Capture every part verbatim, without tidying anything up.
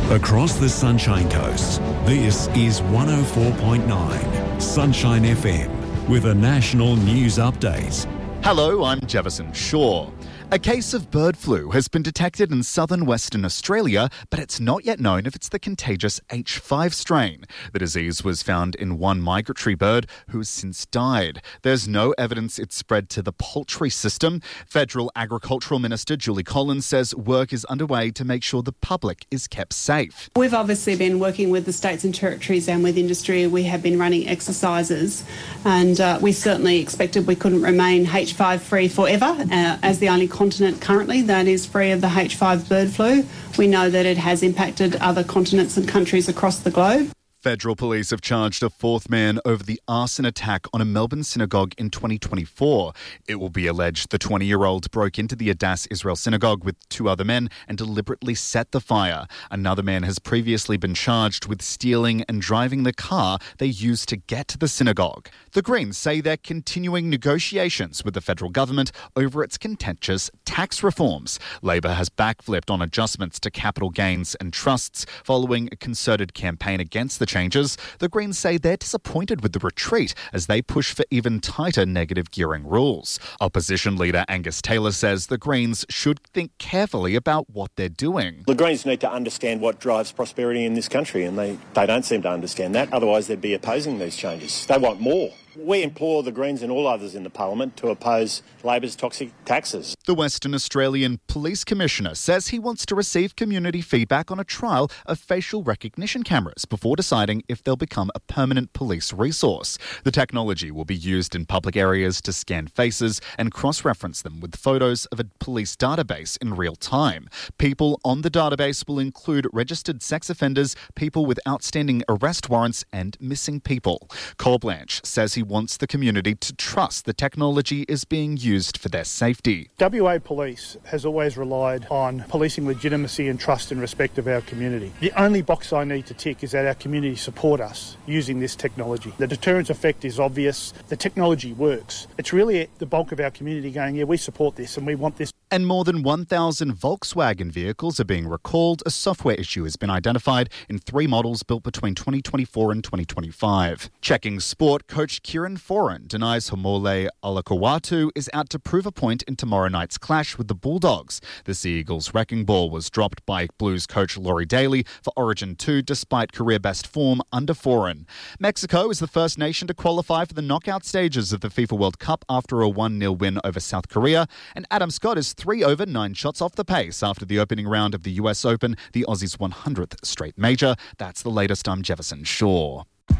Across the Sunshine Coast, this is one oh four point nine Sunshine F M with a national news update. Hello, I'm Jefferson Shaw. A case of bird flu has been detected in southern Western Australia, but it's not yet known if it's the contagious H five strain. The disease was found in one migratory bird who has since died. There's no evidence it spread to the poultry system. Federal Agricultural Minister Julie Collins says work is underway to make sure the public is kept safe. We've obviously been working with the states and territories and with industry. We have been running exercises, and uh, we certainly expected we couldn't remain H five free forever uh, as the only continent currently that is free of the H five bird flu. We know that it has impacted other continents and countries across the globe. Federal police have charged a fourth man over the arson attack on a Melbourne synagogue in twenty twenty-four. It will be alleged the twenty-year-old broke into the Adass Israel synagogue with two other men and deliberately set the fire. Another man has previously been charged with stealing and driving the car they used to get to the synagogue. The Greens say they're continuing negotiations with the federal government over its contentious tax reforms. Labor has backflipped on adjustments to capital gains and trusts following a concerted campaign against the changes. The Greens say they're disappointed with the retreat as they push for even tighter negative gearing rules. Opposition leader Angus Taylor says the Greens should think carefully about what they're doing. The Greens need to understand what drives prosperity in this country, and they, they don't seem to understand that. Otherwise, they'd be opposing these changes. They want more. We implore the Greens and all others in the Parliament to oppose Labor's toxic taxes. The Western Australian Police Commissioner says he wants to receive community feedback on a trial of facial recognition cameras before deciding if they'll become a permanent police resource. The technology will be used in public areas to scan faces and cross-reference them with photos of a police database in real time. People on the database will include registered sex offenders, people with outstanding arrest warrants and missing people. Cole Blanche says he wants the community to trust the technology is being used for their safety. W A Police has always relied on policing legitimacy and trust and respect of our community. The only box I need to tick is that our community support us using this technology. The deterrence effect is obvious. The technology works. It's really the bulk of our community going, yeah, we support this and we want this. And more than one thousand Volkswagen vehicles are being recalled. A software issue has been identified in three models built between twenty twenty-four and twenty twenty-five. Checking sport, coach Kieran Foran denies Homole Olakau'atu is out to prove a point in tomorrow night's clash with the Bulldogs. The Sea Eagles' wrecking ball was dropped by Blues coach Laurie Daly for Origin two despite career-best form under Foran. Mexico is the first nation to qualify for the knockout stages of the FIFA World Cup after a one nil win over South Korea, and Adam Scott is three over nine shots off the pace after the opening round of the U S Open, the Aussies' one hundredth straight major. That's the latest. I'm Jefferson Shaw.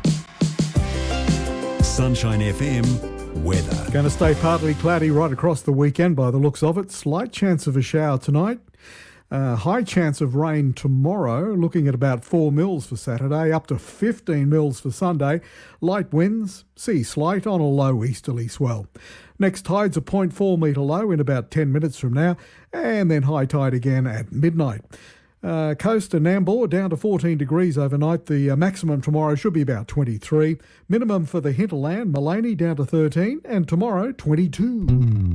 Sunshine F M weather. Going to stay partly cloudy right across the weekend by the looks of it. Slight chance of a shower tonight. Uh, high chance of rain tomorrow, looking at about four mils for Saturday, up to fifteen mils for Sunday. Light winds, sea slight on a low easterly swell. Next tide's a zero point four metre low in about ten minutes from now, and then high tide again at midnight. Uh, coast and Nambour down to fourteen degrees overnight. The uh, maximum tomorrow should be about twenty-three. Minimum for the hinterland, Mullaney down to thirteen, and tomorrow twenty-two.